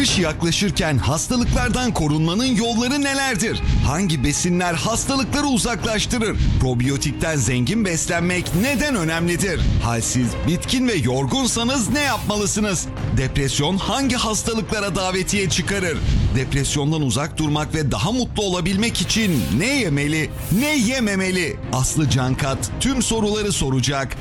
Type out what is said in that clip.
Kış yaklaşırken hastalıklardan korunmanın yolları nelerdir? Hangi besinler hastalıkları uzaklaştırır? Probiyotikten zengin beslenmek neden önemlidir? Halsiz, bitkin ve yorgunsanız ne yapmalısınız? Depresyon hangi hastalıklara davetiye çıkarır? Depresyondan uzak durmak ve daha mutlu olabilmek için ne yemeli, ne yememeli? Aslı Cankat tüm soruları soracak.